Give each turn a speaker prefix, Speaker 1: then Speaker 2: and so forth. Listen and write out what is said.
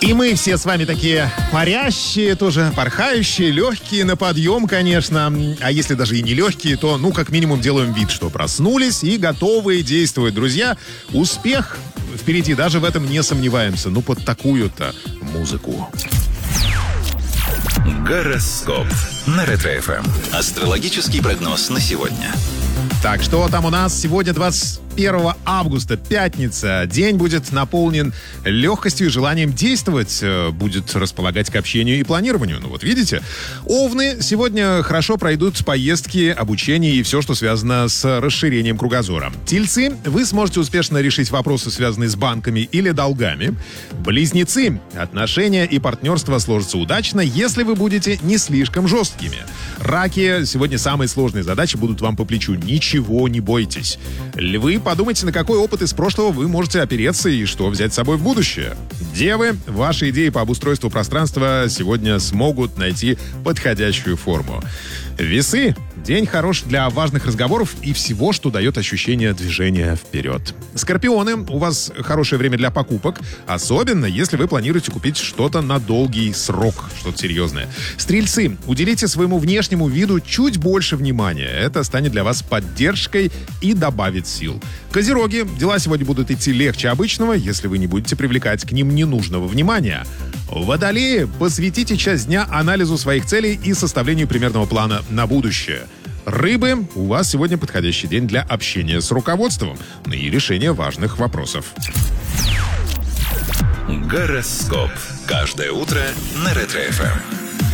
Speaker 1: И мы все с вами такие парящие, тоже порхающие, легкие на подъем, конечно. А если даже и не легкие, то, как минимум, делаем вид, что проснулись и готовы действовать. Друзья, успех впереди, даже в этом не сомневаемся. Под такую-то музыку.
Speaker 2: Гороскоп на Ретро-ФМ. Астрологический прогноз на сегодня.
Speaker 1: Так, что там у нас? Сегодня 21 августа, пятница. День будет наполнен легкостью и желанием действовать. Будет располагать к общению и планированию. Видите? Овны сегодня хорошо пройдут поездки, обучение и все, что связано с расширением кругозора. Тельцы, вы сможете успешно решить вопросы, связанные с банками или долгами. Близнецы, отношения и партнерство сложатся удачно, если вы будете не слишком жесткими. Раки, сегодня самые сложные задачи будут вам по плечу. Ничего не бойтесь. Львы, подумайте, на какой опыт из прошлого вы можете опереться и что взять с собой в будущее. Девы, ваши идеи по обустройству пространства сегодня смогут найти подходящую форму. Весы, день хорош для важных разговоров и всего, что дает ощущение движения вперед. Скорпионы, у вас хорошее время для покупок, особенно если вы планируете купить что-то на долгий срок, что-то серьезное. Стрельцы, уделите своему внешнему виду чуть больше внимания. Это станет для вас поддержкой и добавит сил. Козероги, дела сегодня будут идти легче обычного, если вы не будете привлекать к ним ненужного внимания. Водолеи, посвятите часть дня анализу своих целей и составлению примерного плана на будущее. Рыбы, у вас сегодня подходящий день для общения с руководством и решения важных вопросов.
Speaker 2: Гороскоп. Каждое утро на Ретро-ФМ.